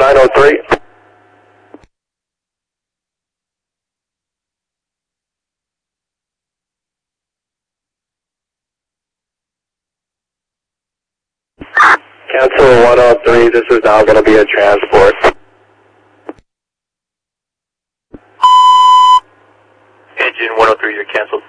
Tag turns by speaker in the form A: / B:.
A: 903. Cancel 103, this is now going to be a transport.
B: Engine 103, you're canceled.